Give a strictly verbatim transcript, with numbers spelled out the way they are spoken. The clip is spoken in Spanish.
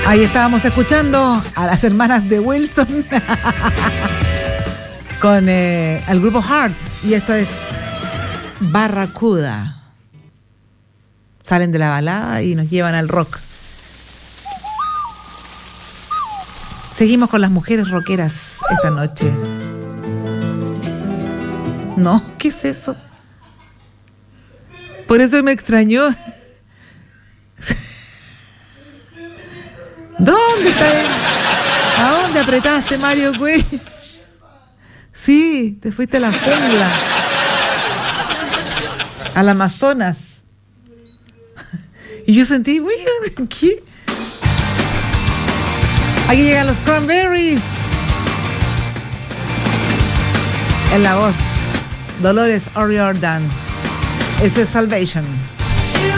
Ahí estábamos escuchando a las hermanas de Wilson con eh, el grupo Heart, y esto es Barracuda. Salen de la balada y nos llevan al rock. Seguimos con las mujeres rockeras esta noche. No, ¿qué es eso? Por eso me extrañó. ¿Dónde está él? ¿A dónde apretaste, Mario Güey? Sí, te fuiste a la jungla. Al Amazonas. Y yo sentí, güey, ¿qué? Aquí llegan los Cranberries. En la voz, Dolores O'Riordan. Esto es Salvation.